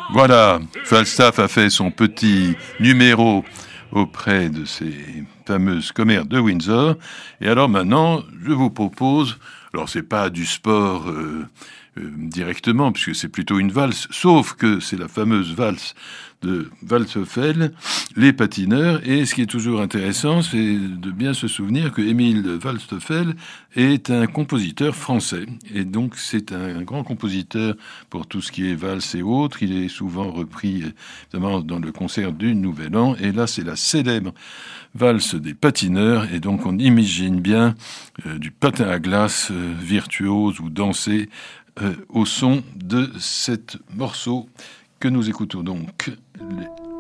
Voilà, Falstaff a fait son petit numéro auprès de ces fameuses commères de Windsor. Et alors maintenant, je vous propose, alors c'est pas du sport directement, puisque c'est plutôt une valse, sauf que c'est la fameuse valse de Waldteufel, les patineurs. Et ce qui est toujours intéressant, c'est de bien se souvenir que Émile Waldteufel est un compositeur français. Et donc, c'est un grand compositeur pour tout ce qui est valse et autres. Il est souvent repris, évidemment, dans le concert du Nouvel An. Et là, c'est la célèbre valse des patineurs. Et donc, on imagine bien du patin à glace virtuose ou danser au son de cet morceau que nous écoutons donc,